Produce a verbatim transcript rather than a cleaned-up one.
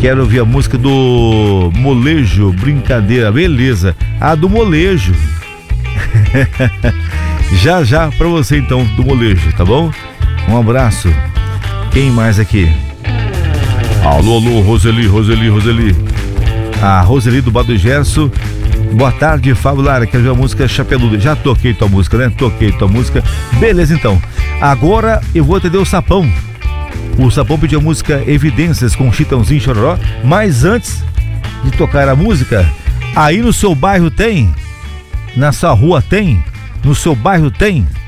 Quero ouvir a música do Molejo, Brincadeira. Beleza, a do Molejo. Já já pra você então, do Molejo, tá bom? Um abraço. Quem mais aqui? Alô, alô, Roseli, Roseli, Roseli. A Roseli do Bado Gerso. Boa tarde, Fábio Lara. Quero ver a música Chapeluda. Já toquei tua música, né? Toquei tua música. Beleza, então. Agora eu vou atender o Sapão. O Sapão pediu a música Evidências com Chitãozinho e Chororó. Mas antes de tocar a música, aí no seu bairro tem? Na sua rua tem? No seu bairro tem?